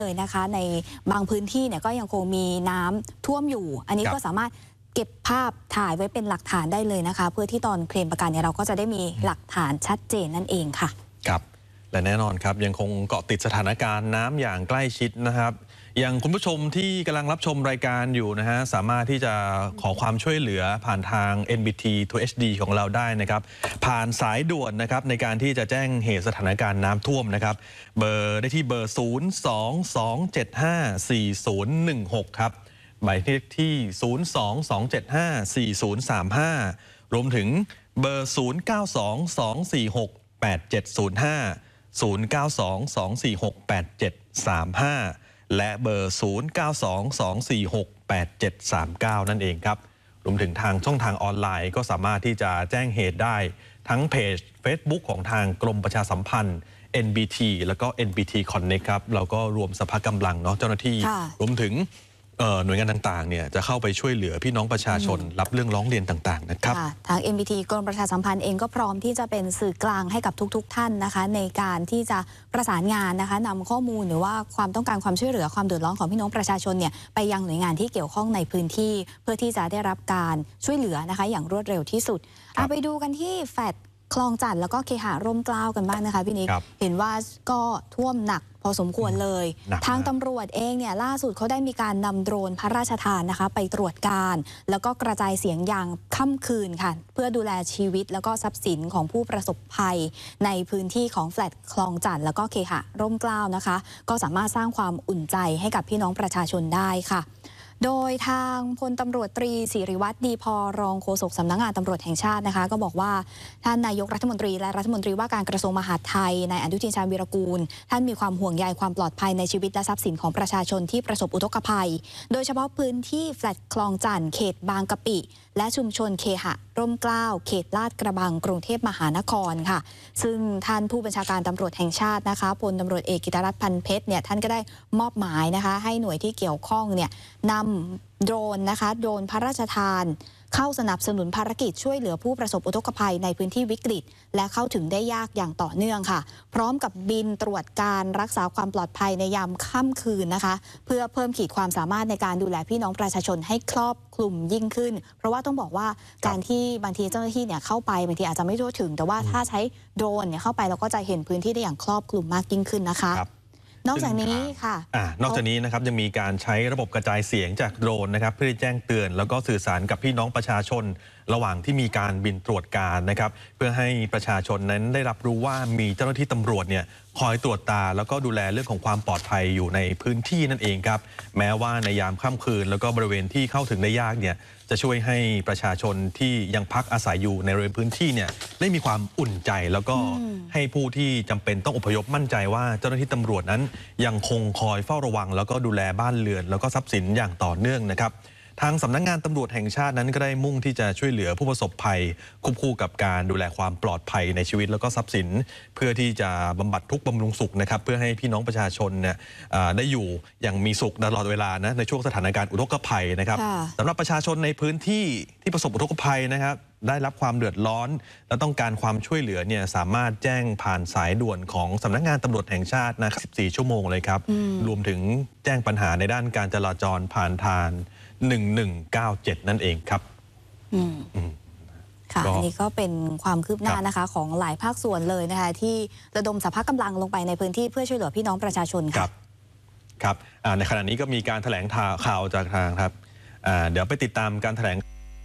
เลยนะคะในบางพื้นที่เนี่ยก็ยังคงมีน้ำท่วมอยู่อันนี้ก็สามารถเก็บภาพถ่ายไว้เป็นหลักฐานได้เลยนะคะเพื่อที่ตอนเคลมประกันเนี่ยเราก็จะได้มีหลักฐานชัดเจนนั่นเองค่ะครับและแน่นอนครับยังคงเกาะติดสถานการณ์น้ำอย่างใกล้ชิดนะครับอย่างคุณผู้ชมที่กำลังรับชมรายการอยู่นะฮะสามารถที่จะขอความช่วยเหลือผ่านทาง NBT to HD ของเราได้นะครับผ่านสายด่วนนะครับในการที่จะแจ้งเหตุสถานการณ์น้ำท่วมนะครับเบอร์ได้ที่เบอร์ 022754016 ครับหมายเลขที่ 022754035 รวมถึงเบอร์ 0922468705 0922468735 และเบอร์ 0922468739 นั่นเองครับรวมถึงทางช่องทางออนไลน์ก็สามารถที่จะแจ้งเหตุได้ทั้งเพจ Facebook ของทางกรมประชาสัมพันธ์ NBT แล้วก็ NBT Connect ครับเราก็รวมสภาพกำลังเนาะเจ้าหน้าที่รวมถึงหน่วยงานต่างๆเนี่ยจะเข้าไปช่วยเหลือพี่น้องประชาชนรับเรื่องร้องเรียนต่างๆนะครับทาง NBT กรมประชาสัมพันธ์เองก็พร้อมที่จะเป็นสื่อกลางให้กับทุกๆท่านนะคะในการที่จะประสานงานนะคะนำข้อมูลหรือว่าความต้องการความช่วยเหลือความเดือดร้อนของพี่น้องประชาชนเนี่ยไปยังหน่วยงานที่เกี่ยวข้องในพื้นที่เพื่อที่จะได้รับการช่วยเหลือนะคะอย่างรวดเร็วที่สุดไปดูกันที่แฟลตคลองจันทร์แล้วก็เคหะร่มเกล้ากันบ้างนะคะพี่นิกเห็นว่าก็ท่วมหนักพอสมควรเลยทางตำรวจเองเนี่ยล่าสุดเขาได้มีการนำโดรนพระราชทานนะคะไปตรวจการแล้วก็กระจายเสียงอย่างค่ำคืนค่ะเพื่อดูแลชีวิตแล้วก็ทรัพย์สินของผู้ประสบภัยในพื้นที่ของแฟลตคลองจันทร์แล้วก็เคหะร่มเกล้านะคะก็สามารถสร้างความอุ่นใจให้กับพี่น้องประชาชนได้ค่ะโดยทางพลตำรวจตรีศิริวัฒน์ดีพอรองโฆษกสำนักงานตำรวจแห่งชาตินะคะก็บอกว่าท่านนายกรัฐมนตรีและรัฐมนตรีว่าการกระทรวงมหาดไทยนายอนุทินชาญวีรกูลท่านมีความห่วงใยความปลอดภัยในชีวิตและทรัพย์สินของประชาชนที่ประสบอุทกภัยโดยเฉพาะพื้นที่แฟลตคลองจันทร์เขตบางกะปิและชุมชนเคหะร่มเกล้าเขตลาดกระบังกรุงเทพมหานครค่ะซึ่งท่านผู้บัญชาการตำรวจแห่งชาตินะคะพลตำรวจเอกกิตติรัตน์พันเพชรเนี่ยท่านก็ได้มอบหมายนะคะให้หน่วยที่เกี่ยวข้องเนี่ยนำโดรนนะคะโดรนพระราชทานเข้าสนับสนุนภารกิจช่วยเหลือผู้ประสบอุทกภัยในพื้นที่วิกฤตและเข้าถึงได้ยากอย่างต่อเนื่องค่ะพร้อมกับบินตรวจการรักษาความปลอดภัยในยามค่ำคืนนะคะเพื่อเพิ่มขีดความสามารถในการดูแลพี่น้องประชาชนให้ครอบคลุมยิ่งขึ้นเพราะว่าต้องบอกว่าการที่บางทีเจ้าหน้าที่เนี่ยเข้าไปบางทีอาจจะไม่ทั่วถึงแต่ว่าถ้าใช้โดรนเนี่ยเข้าไปเราก็จะเห็นพื้นที่ได้อย่างครอบคลุมมากยิ่งขึ้นนะคะนอกจากนี้ค่ะนอกจากนี้นะครับยังมีการใช้ระบบกระจายเสียงจากโดรนนะครับเพื่อแจ้งเตือนแล้วก็สื่อสารกับพี่น้องประชาชนระหว่างที่มีการบินตรวจการนะครับเพื่อให้ประชาชนนั้นได้รับรู้ว่ามีเจ้าหน้าที่ตำรวจเนี่ยคอยตรวจตาแล้วก็ดูแลเรื่องของความปลอดภัยอยู่ในพื้นที่นั่นเองครับแม้ว่าในยามค่ำคืนแล้วก็บริเวณที่เข้าถึงได้ยากเนี่ยจะช่วยให้ประชาชนที่ยังพักอาศัยอยู่ในบริเวณพื้นที่เนี่ยได้มีความอุ่นใจแล้วก็ให้ผู้ที่จำเป็นต้องอพยพมั่นใจว่าเจ้าหน้าที่ตำรวจนั้นยังคงคอยเฝ้าระวังแล้วก็ดูแลบ้านเรือนแล้วก็ทรัพย์สินอย่างต่อเนื่องนะครับทางสำนักงานตำรวจแห่งชาตินั้นก็ได้มุ่งที่จะช่วยเหลือผู้ประสบภัยควบคู่กับการดูแลความปลอดภัยในชีวิตแล้วก็ทรัพย์สินเพื่อที่จะบำบัดทุกข์บำรุงสุขนะครับเพื่อให้พี่น้องประชาชนเนี่ยได้อยู่อย่างมีสุขตลอดเวลานะในช่วงสถานการณ์อุทกภัยนะครับสำหรับประชาชนในพื้นที่ที่ประสบอุทกภัยนะครับได้รับความเดือดร้อนและต้องการความช่วยเหลือเนี่ยสามารถแจ้งผ่านสายด่วนของสำนักงานตำรวจแห่งชาตินะ14 ชั่วโมงเลยครับรวมถึงแจ้งปัญหาในด้านการจราจรผ่านทาง1197นั่นเองครับค่ะอันนี้ก็เป็นความคืบหน้านะคะของหลายภาคส่วนเลยนะคะที่ระดมสภาพกำลังลงไปในพื้นที่เพื่อช่วยเหลือพี่น้องประชาชนครับในขณะนี้ก็มีการแถลงข่าวจากทางครับเดี๋ยวไปติดตามการแถลง